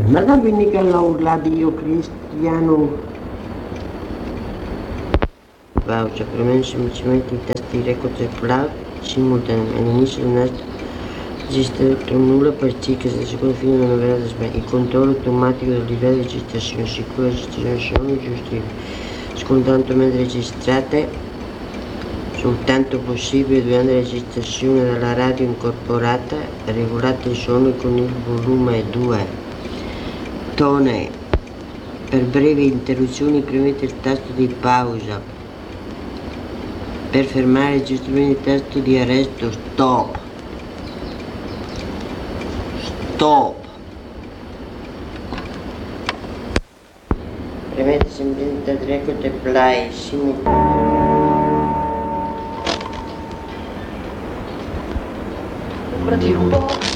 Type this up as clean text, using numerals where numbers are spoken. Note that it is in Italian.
Ma la mica l'ho urlato io, Cristiano. Pausa, premendo semplicemente i tasti record e play simultaneamente. All'inizio del nastro esiste nulla per sì che se secondo fine non verrà da sbagliare. Il controllo automatico del livello di registrazione, sicura registrazione sono giusti, scontantemente registrate soltanto possibile durante la registrazione dalla radio incorporata, regolate il suono con il volume 2. Tone. Per brevi interruzioni premete il tasto di pausa. Per fermare il registrazione il tasto di arresto stop. Stop. Premete semplicemente il record e play simultaneamente. Ombra di un po'.